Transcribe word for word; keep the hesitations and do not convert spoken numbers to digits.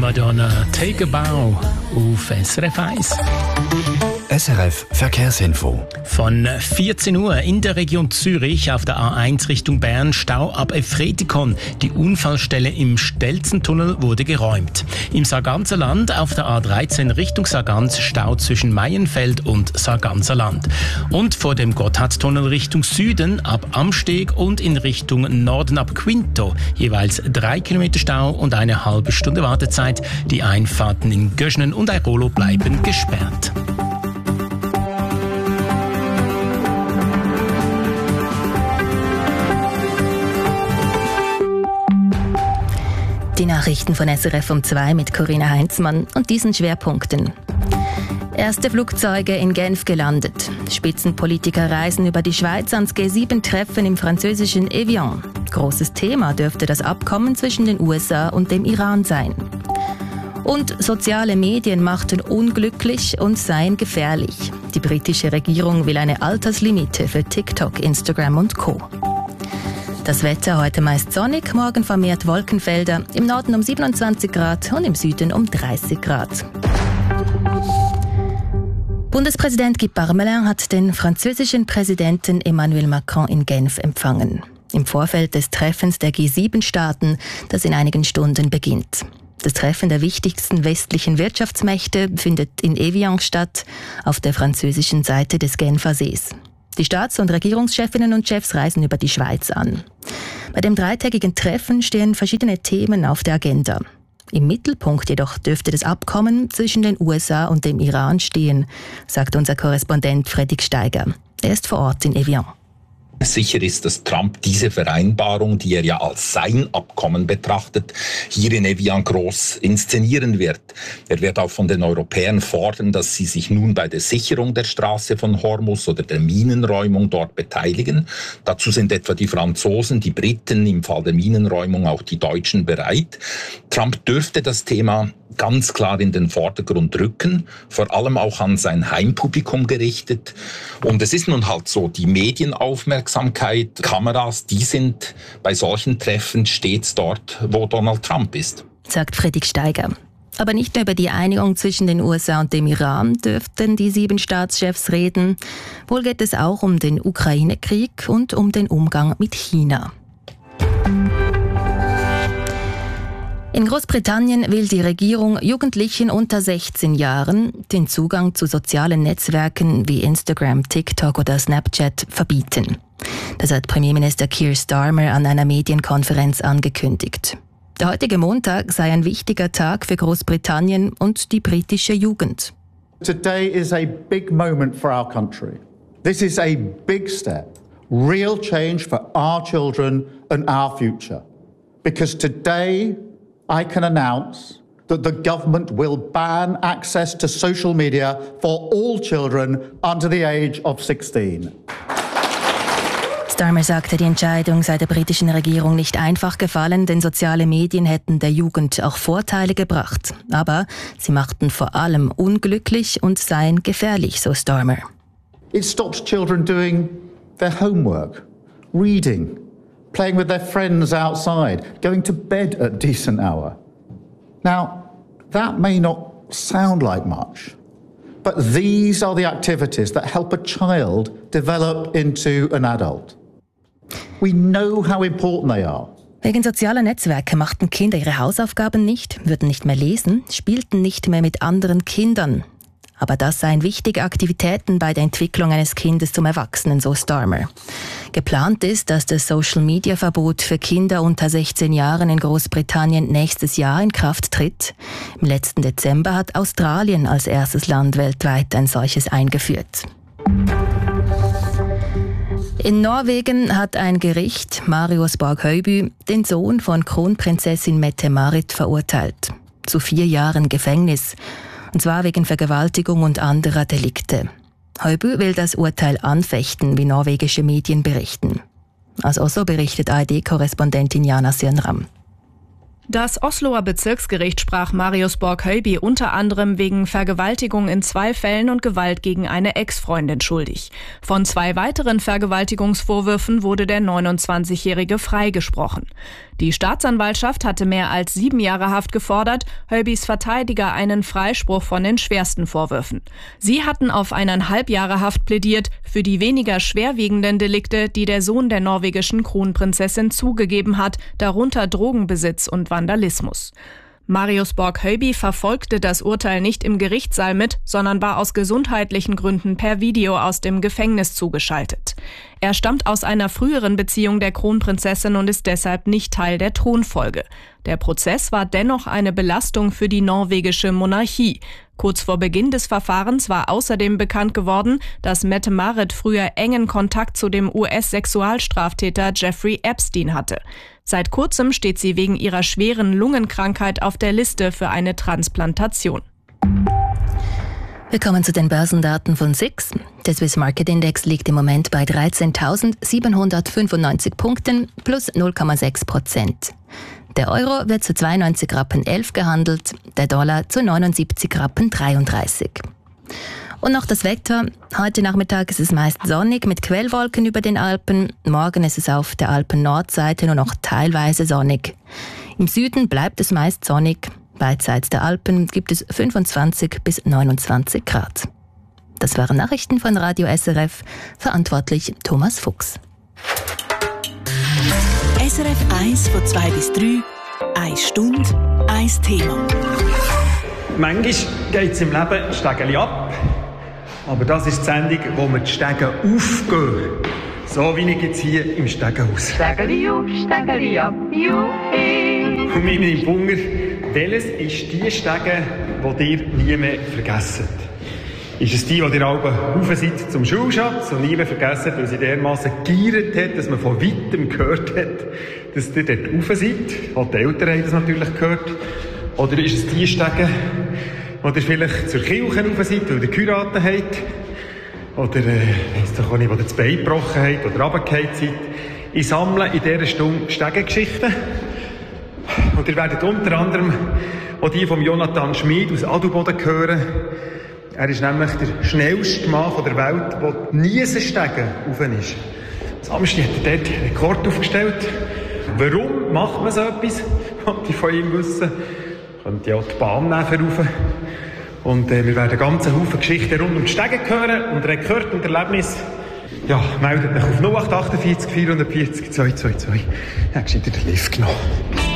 Madonna, Take a Bow auf S R F eins. S R F Verkehrsinfo. Von vierzehn Uhr in der Region Zürich auf der A eins Richtung Bern Stau ab Efretikon. Die Unfallstelle im Stelzentunnel wurde geräumt. Im Sarganserland auf der A dreizehn Richtung Sargans Stau zwischen Maienfeld und Sarganserland. Und vor dem Gotthardtunnel Richtung Süden ab Amsteg und in Richtung Norden ab Quinto jeweils drei Kilometer Stau und eine halbe Stunde Wartezeit. Die Einfahrten in Göschnen und Airolo bleiben gesperrt. Die Nachrichten von S R F um zwei mit Corinna Heinzmann und diesen Schwerpunkten. Erste Flugzeuge in Genf gelandet. Spitzenpolitiker reisen über die Schweiz ans G sieben Treffen im französischen Evian. Großes Thema dürfte das Abkommen zwischen den U S A und dem Iran sein. Und soziale Medien machten unglücklich und seien gefährlich. Die britische Regierung will eine Alterslimite für TikTok, Instagram und Co. Das Wetter heute meist sonnig, morgen vermehrt Wolkenfelder, im Norden um siebenundzwanzig Grad und im Süden um dreißig Grad. Bundespräsident Guy Parmelin hat den französischen Präsidenten Emmanuel Macron in Genf empfangen. Im Vorfeld des Treffens der G sieben Staaten, das in einigen Stunden beginnt. Das Treffen der wichtigsten westlichen Wirtschaftsmächte findet in Evian statt, auf der französischen Seite des Genfer Sees. Die Staats- und Regierungschefinnen und Chefs reisen über die Schweiz an. Bei dem dreitägigen Treffen stehen verschiedene Themen auf der Agenda. Im Mittelpunkt jedoch dürfte das Abkommen zwischen den U S A und dem Iran stehen, sagt unser Korrespondent Fredrik Steiger. Er ist vor Ort in Evian. Sicher ist, dass Trump diese Vereinbarung, die er ja als sein Abkommen betrachtet, hier in Evian groß inszenieren wird. Er wird auch von den Europäern fordern, dass sie sich nun bei der Sicherung der Straße von Hormuz oder der Minenräumung dort beteiligen. Dazu sind etwa die Franzosen, die Briten, im Fall der Minenräumung auch die Deutschen bereit. Trump dürfte das Thema ganz klar in den Vordergrund rücken, vor allem auch an sein Heimpublikum gerichtet. Und es ist nun halt so, die Medienaufmerksamkeit, Kameras, die sind bei solchen Treffen stets dort, wo Donald Trump ist. Sagt Fredrik Steiger. Aber nicht nur über die Einigung zwischen den U S A und dem Iran dürften die sieben Staatschefs reden. Wohl geht es auch um den Ukraine-Krieg und um den Umgang mit China. In Großbritannien will die Regierung Jugendlichen unter sechzehn Jahren den Zugang zu sozialen Netzwerken wie Instagram, TikTok oder Snapchat verbieten. Das hat Premierminister Keir Starmer an einer Medienkonferenz angekündigt. Der heutige Montag sei ein wichtiger Tag für Großbritannien und die britische Jugend. Today is a big moment for our country. This is a big step, real change for our children and our future. Because today I can announce that the government will ban access to social media for all children under the age of sixteen. Starmer sagte, die Entscheidung sei der britischen Regierung nicht einfach gefallen, denn soziale Medien hätten der Jugend auch Vorteile gebracht. Aber sie machten vor allem unglücklich und seien gefährlich, so Starmer. It stops children doing their homework, reading, playing with their friends outside, going to bed at a decent hour. Now, that may not sound like much, but these are the activities that help a child develop into an adult. We know how important they are. Wegen sozialer Netzwerke machten Kinder ihre Hausaufgaben nicht, würden nicht mehr lesen, spielten nicht mehr mit anderen Kindern. Aber das seien wichtige Aktivitäten bei der Entwicklung eines Kindes zum Erwachsenen, so Starmer. Geplant ist, dass das Social-Media-Verbot für Kinder unter sechzehn Jahren in Großbritannien nächstes Jahr in Kraft tritt. Im letzten Dezember hat Australien als erstes Land weltweit ein solches eingeführt. In Norwegen hat ein Gericht Marius Borg-Høiby den Sohn von Kronprinzessin Mette-Marit verurteilt. Zu vier Jahren Gefängnis. Und zwar wegen Vergewaltigung und anderer Delikte. Høiby will das Urteil anfechten, wie norwegische Medien berichten. Aus Oslo berichtet A R D-Korrespondentin Jana Sirnram. Das Osloer Bezirksgericht sprach Marius Borg-Høiby unter anderem wegen Vergewaltigung in zwei Fällen und Gewalt gegen eine Ex-Freundin schuldig. Von zwei weiteren Vergewaltigungsvorwürfen wurde der neunundzwanzigjährige freigesprochen. Die Staatsanwaltschaft hatte mehr als sieben Jahre Haft gefordert, Höbys Verteidiger einen Freispruch von den schwersten Vorwürfen. Sie hatten auf eineinhalb Jahre Haft plädiert für die weniger schwerwiegenden Delikte, die der Sohn der norwegischen Kronprinzessin zugegeben hat, darunter Drogenbesitz und Vandalismus. Marius Borg-Höby verfolgte das Urteil nicht im Gerichtssaal mit, sondern war aus gesundheitlichen Gründen per Video aus dem Gefängnis zugeschaltet. Er stammt aus einer früheren Beziehung der Kronprinzessin und ist deshalb nicht Teil der Thronfolge. Der Prozess war dennoch eine Belastung für die norwegische Monarchie. Kurz vor Beginn des Verfahrens war außerdem bekannt geworden, dass Mette-Marit früher engen Kontakt zu dem U S-Sexualstraftäter Jeffrey Epstein hatte. Seit kurzem steht sie wegen ihrer schweren Lungenkrankheit auf der Liste für eine Transplantation. Wir kommen zu den Börsendaten von S I X. Der Swiss Market Index liegt im Moment bei dreizehntausendsiebenhundertfünfundneunzig Punkten plus null Komma sechs Prozent. Der Euro wird zu zweiundneunzig Rappen elf gehandelt, der Dollar zu neunundsiebzig Rappen dreiunddreißig. Und noch das Wetter. Heute Nachmittag ist es meist sonnig mit Quellwolken über den Alpen. Morgen ist es auf der Alpen-Nordseite nur noch teilweise sonnig. Im Süden bleibt es meist sonnig. Beidseits der Alpen gibt es fünfundzwanzig bis neunundzwanzig Grad. Das waren Nachrichten von Radio S R F. Verantwortlich Thomas Fuchs. S R F eins von zwei bis drei. Eine Stunde, ein Thema. Manchmal geht es im Leben Stegeli ab. Aber das ist die Sendung, wo wir die Stege aufgehen. So wie ich jetzt hier im Stegenhaus. Stegeli auf, Stegeli ab, juhi. Und mit meinem Bunger, welches ist die Stege, die ihr nie mehr vergessen? Ist es die, die ihr alle rauf seid zum Schulschatz und nie mehr vergessen, weil sie dermassen gegiert hat, dass man von weitem gehört hat, dass ihr dort rauf seid? Auch die Eltern haben das natürlich gehört. Oder ist es die Stege, oder vielleicht zur Kirche rauf seid, weil ihr geheiratet habt. Oder, äh, weiss doch auch nicht, wo ihr das Bein gebrochen habt oder runtergefallen seid. Ich sammle in dieser Stunde Stegengeschichten. Und ihr werdet unter anderem auch die von Jonathan Schmid aus Adelboden hören. Er ist nämlich der schnellste Mann der Welt, der nie einen Stegen rauf ist. Samstag hat er dort einen Rekord aufgestellt. Warum macht man so etwas? Wollte ich von ihm wissen. Könnt ihr auch die Bahn nehmen rauf. Und äh, wir werden einen ganzen Haufen Geschichten rund um die Stege hören und Rekord und Erlebnis. Ja, meldet euch auf null acht acht vier vierhundertvierzig zweihundertvierzig. Ja, gescheiter den Lift genommen.